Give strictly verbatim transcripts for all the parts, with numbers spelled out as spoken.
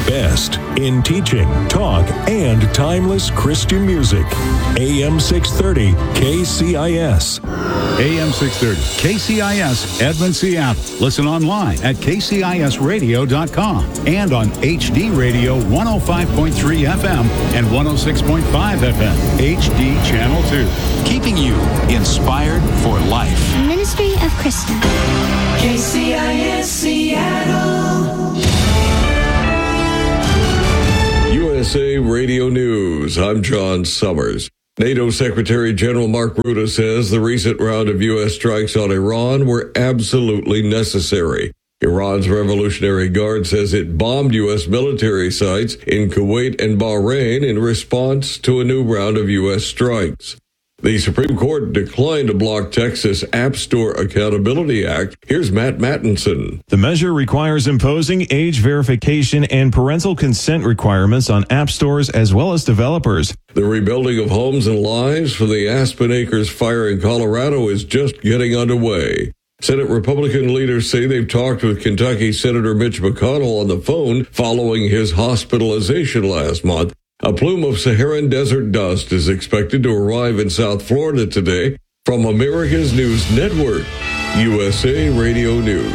best in teaching, talk, and timeless Christian music. A M six thirty K C I S. A M six thirty K C I S, Edmond, Seattle. Listen online at K C I S radio dot com and on H D Radio one oh five point three F M and one oh six point five F M, H D Channel two. Keeping you inspired for life. Ministry of Christian. K C I S Seattle. U S A Radio News. I'm John Summers. NATO Secretary General Mark Rutte says the recent round of U S strikes on Iran were absolutely necessary. Iran's Revolutionary Guard says it bombed U S military sites in Kuwait and Bahrain in response to a new round of U S strikes. The Supreme Court declined to block Texas App Store Accountability Act. Here's Matt Mattinson. The measure requires imposing age verification and parental consent requirements on app stores as well as developers. The rebuilding of homes and lives for the Aspen Acres fire in Colorado is just getting underway. Senate Republican leaders say they've talked with Kentucky Senator Mitch McConnell on the phone following his hospitalization last month. A plume of Saharan desert dust is expected to arrive in South Florida today. From America's News Network, U S A Radio News.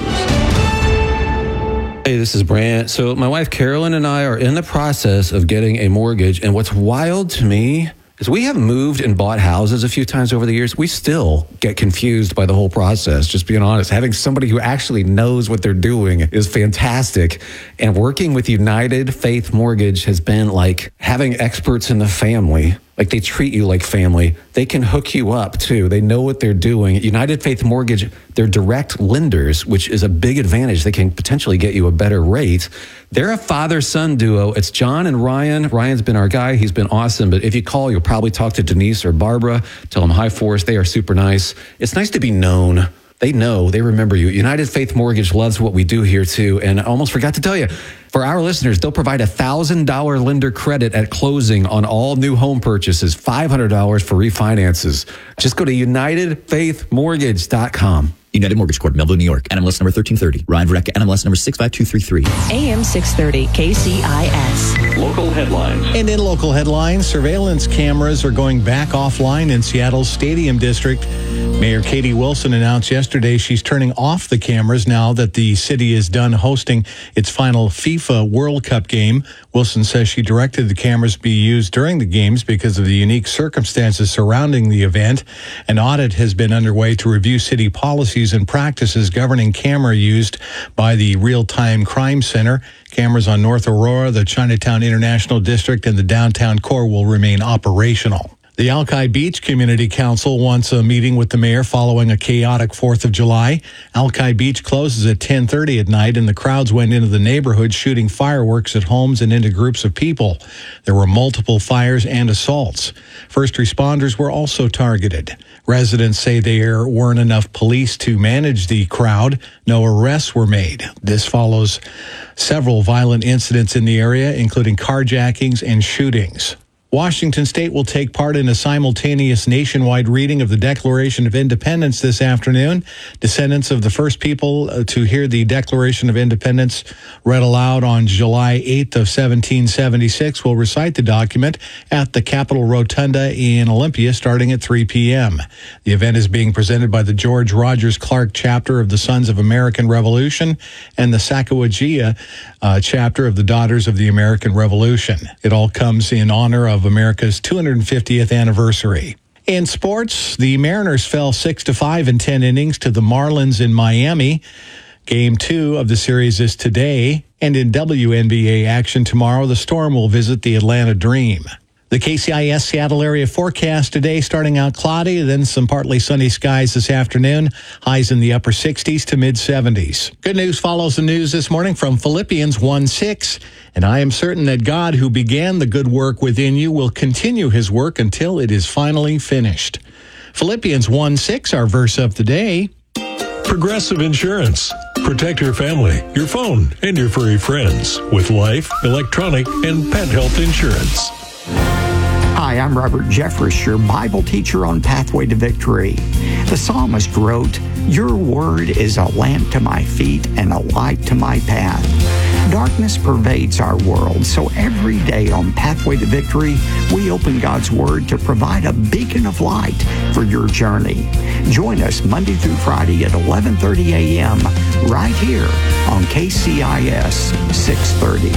Hey, this is Brant. So my wife Carolyn and I are in the process of getting a mortgage. And what's wild to me is we have moved and bought houses a few times over the years. We still get confused by the whole process, just being honest. Having somebody who actually knows what they're doing is fantastic. And working with United Faith Mortgage has been like having experts in the family. Like they treat you like family. They can hook you up too. They know what they're doing. United Faith Mortgage, they're direct lenders, which is a big advantage. They can potentially get you a better rate. They're a father-son duo. It's John and Ryan. Ryan's been our guy. He's been awesome. But if you call, you'll probably talk to Denise or Barbara. Tell them hi for us. They are super nice. It's nice to be known. They know, they remember you. United Faith Mortgage loves what we do here too. And I almost forgot to tell you, for our listeners, they'll provide a one thousand dollars lender credit at closing on all new home purchases, five hundred dollars for refinances. Just go to united faith mortgage dot com. United Mortgage Corp, Melville, New York. N M L S number thirteen thirty. Ryan Verrecka, N M L S number six five two three three. A M six thirty K C I S. Local headlines. And in local headlines, surveillance cameras are going back offline in Seattle's Stadium District. Mayor Katie Wilson announced yesterday she's turning off the cameras now that the city is done hosting its final FIFA World Cup game. Wilson says she directed the cameras be used during the games because of the unique circumstances surrounding the event. An audit has been underway to review city policies and practices governing camera used by the Real-Time Crime Center. Cameras on North Aurora, the Chinatown International District, and the downtown core will remain operational. The Alki Beach Community Council wants a meeting with the mayor following a chaotic fourth of July. Alki Beach closes at ten thirty at night, and the crowds went into the neighborhood shooting fireworks at homes and into groups of people. There were multiple fires and assaults. First responders were also targeted. Residents say there weren't enough police to manage the crowd. No arrests were made. This follows several violent incidents in the area, including carjackings and shootings. Washington State will take part in a simultaneous nationwide reading of the Declaration of Independence this afternoon. Descendants of the first people to hear the Declaration of Independence read aloud on July eighth of seventeen seventy-six will recite the document at the Capitol Rotunda in Olympia starting at three p.m. The event is being presented by the George Rogers Clark chapter of the Sons of American Revolution and the Sacagawea uh, chapter of the Daughters of the American Revolution. It all comes in honor of America's two hundred fiftieth anniversary. In sports, the Mariners fell six to five in ten innings to the Marlins in Miami. Game two of the series is today, and in W N B A action tomorrow, the Storm will visit the Atlanta Dream. The K C I S Seattle area forecast today starting out cloudy, then some partly sunny skies this afternoon. Highs in the upper sixties to mid seventies. Good news follows the news this morning from Philippians one six. And I am certain that God, who began the good work within you, will continue his work until it is finally finished. Philippians one six, our verse of the day. Progressive Insurance. Protect your family, your phone, and your furry friends with life, electronic, and pet health insurance. Hi, I'm Robert Jeffress, your Bible teacher on Pathway to Victory. The psalmist wrote, "Your word is a lamp to my feet and a light to my path." Darkness pervades our world, so every day on Pathway to Victory, we open God's Word to provide a beacon of light for your journey. Join us Monday through Friday at eleven thirty a.m. right here on K C I S six thirty.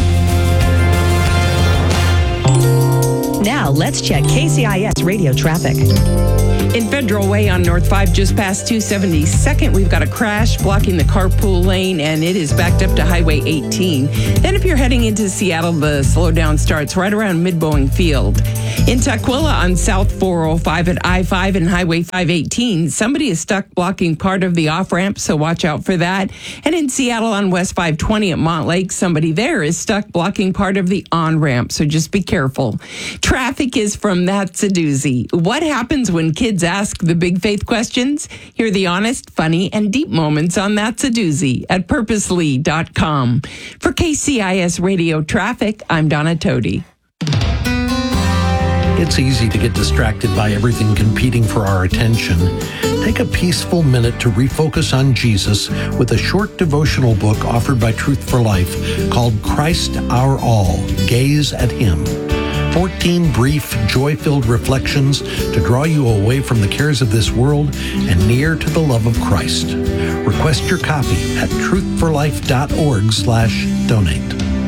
Now, let's check K C I S radio traffic. In Federal Way on North five, just past two seventy-second, we've got a crash blocking the carpool lane, and it is backed up to Highway eighteen. Then if you're heading into Seattle, the slowdown starts right around Mid-Boeing Field. In Tukwila on South four oh five at I five and Highway five eighteen, somebody is stuck blocking part of the off-ramp, so watch out for that. And in Seattle on West five twenty at Montlake, somebody there is stuck blocking part of the on-ramp, so just be careful. Traffic is from That's a Doozy. What happens when kids ask the big faith questions? Hear the honest, funny, and deep moments on That's a Doozy at purposely dot com. For K C I S Radio Traffic, I'm Donna Tody. It's easy to get distracted by everything competing for our attention. Take a peaceful minute to refocus on Jesus with a short devotional book offered by Truth for Life called Christ Our All, Gaze at Him. fourteen brief, joy-filled reflections to draw you away from the cares of this world and near to the love of Christ. Request your copy at truth for life dot org slash donate.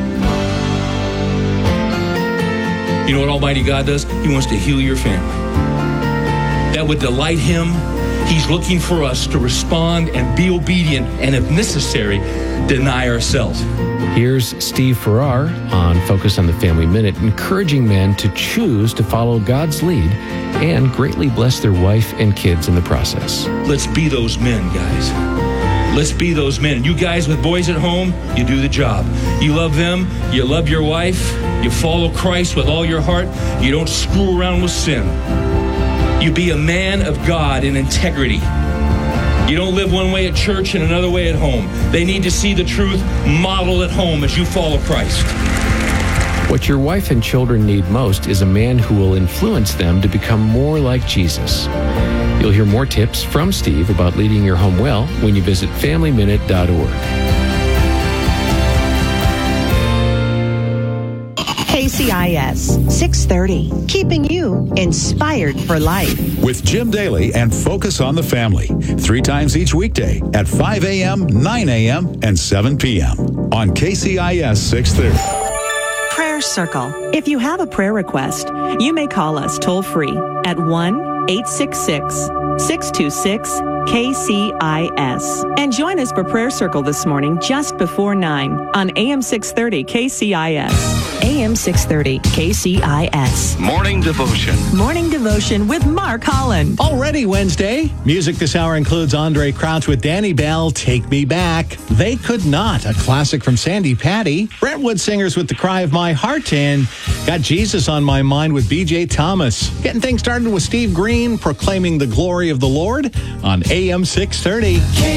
You know what Almighty God does? He wants to heal your family. That would delight Him. He's looking for us to respond and be obedient, and if necessary, deny ourselves. Here's Steve Farrar on Focus on the Family Minute, encouraging men to choose to follow God's lead and greatly bless their wife and kids in the process. Let's be those men, guys. Let's be those men. You guys with boys at home, you do the job. You love them. You love your wife. You follow Christ with all your heart. You don't screw around with sin. You be a man of God in integrity. You don't live one way at church and another way at home. They need to see the truth modeled at home as you follow Christ. What your wife and children need most is a man who will influence them to become more like Jesus. You'll hear more tips from Steve about leading your home well when you visit family minute dot org. K C I S six thirty, keeping you inspired for life. With Jim Daly and Focus on the Family, three times each weekday at five a.m., nine a.m., and seven p.m. on K C I S six thirty. Prayer Circle. If you have a prayer request, you may call us toll free at one eight six six, six two six, K C I S. And join us for Prayer Circle this morning just before nine on A M six thirty K C I S. A M six thirty K C I S. Morning Devotion. Morning Devotion with Mark Holland. Already Wednesday. Music this hour includes Andre Crouch with Danny Bell, Take Me Back. They Could Not, a classic from Sandy Patty. Brentwood Singers with The Cry of My Heart, and Got Jesus on My Mind with B J Thomas. Getting things started with Steve Green, Proclaiming the Glory of the Lord on A M six thirty.